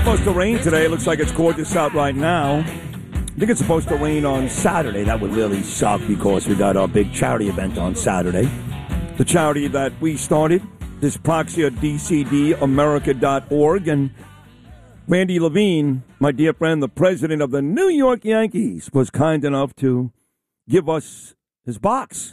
supposed to rain today. It looks like it's gorgeous out right now. I think it's supposed to rain on Saturday. That would really suck because we got our big charity event on Saturday. The charity that we started, Dyspraxia, DCDAmerica.org. And Randy Levine, my dear friend, the president of the New York Yankees, was kind enough to give us his box.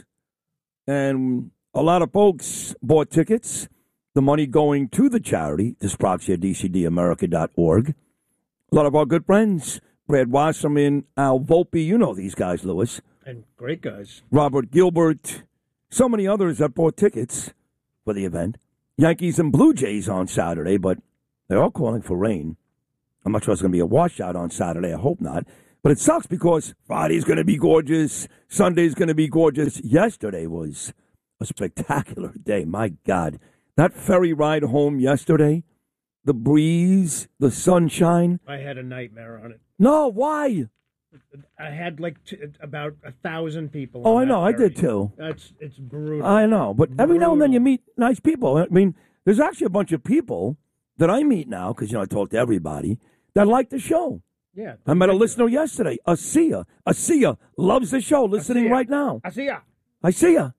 And a lot of folks bought tickets. The money going to the charity, Dyspraxia, DCDAmerica.org. A lot of our good friends, Brad Wasserman, Al Volpe, you know these guys, Lewis. And great guys. Robert Gilbert, so many others that bought tickets for the event. Yankees and Blue Jays on Saturday, but they're all calling for rain. I'm not sure it's going to be a washout on Saturday. I hope not. But it sucks because Friday's going to be gorgeous. Sunday's going to be gorgeous. Yesterday was a spectacular day. My God. That ferry ride home yesterday, the breeze, the sunshine. I had a nightmare on it. No, why? I had about 1,000 people. Oh, I know. I did too. It's brutal. I know. But every now and then you meet nice people. I mean, there's actually a bunch of people that I meet now, because, I talk to everybody, that like the show. Yeah. I met a listener yesterday, Asia. Asia loves the show, listening right now. Asia. I see ya.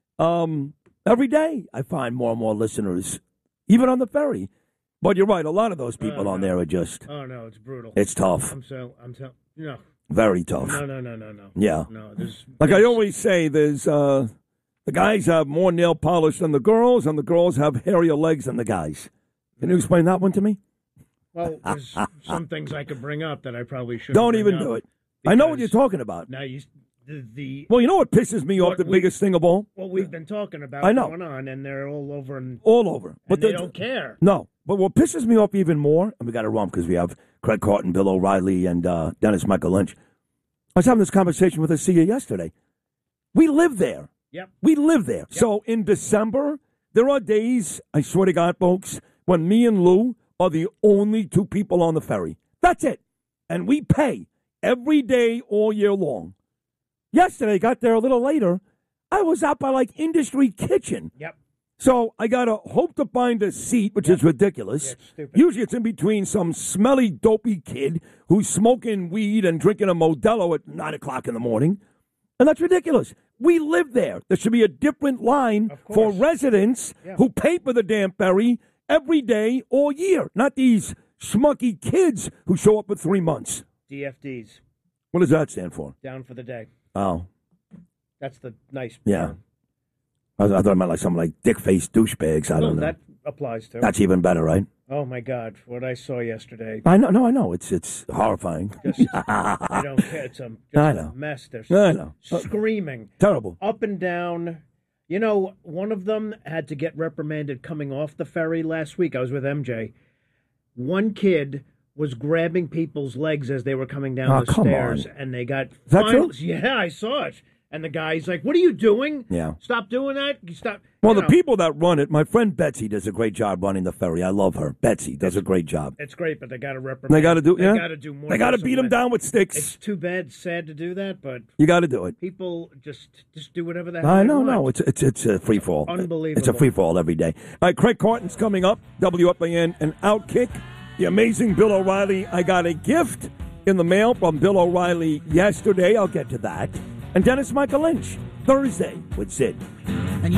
Every day I find more and more listeners, even on the ferry. But you're right, a lot of those people on there are just... Oh, no, it's brutal. It's tough. No. Very tough. No. Yeah. No, like I always say, there's... the guys have more nail polish than the girls, and the girls have hairier legs than the guys. Can you explain that one to me? Well, there's some things I could bring up that I probably shouldn't. Don't even do it. I know what you're talking about. Now, well, you know what pisses me off, the biggest thing of all? Well, we've been talking about going on, and they're all over. All over. But they don't care. No. But what pisses me off even more, and we got to run because we have Craig Carton, Bill O'Reilly, and Dennis Michael Lynch. I was having this conversation with Asia yesterday. We live there. Yep. We live there. Yep. So in December, there are days, I swear to God, folks, when me and Lou are the only two people on the ferry. That's it. And we pay every day all year long. Yesterday, got there a little later. I was out by Industry Kitchen. Yep. So I got to hope to find a seat, which is ridiculous. Yeah, it's stupid. Usually it's in between some smelly, dopey kid who's smoking weed and drinking a Modelo at 9 o'clock in the morning. And that's ridiculous. We live there. There should be a different line for residents who pay for the damn ferry every day, all year. Not these schmucky kids who show up for 3 months. DFDs. What does that stand for? Down for the day. Oh. That's the nice term. I thought it meant something like dick-faced douchebags. I don't know. That applies to. That's even better, right? Oh, my God. What I saw yesterday. I know. It's horrifying. I don't care. It's a mess. They're screaming. Terrible. Up and down. One of them had to get reprimanded coming off the ferry last week. I was with MJ. One kid was grabbing people's legs as they were coming down the stairs, and they got... Is that true? Yeah, I saw it. And the guy's like, what are you doing? Yeah. Stop doing that. Stop. Well, the people that run it, my friend Betsy does a great job running the ferry. I love her. Betsy does a great job. It's great, but they got to reprimand. They got to do more. They got to beat them down with sticks. It's too bad, sad to do that, but... You got to do it. People just do whatever the hell they want. No. It's a free-fall. Unbelievable. It's a free-fall every day. All right, Craig Carton's coming up. WFAN and Outkick. The amazing Bill O'Reilly. I got a gift in the mail from Bill O'Reilly yesterday. I'll get to that. And Dennis Michael Lynch, Thursday with Sid.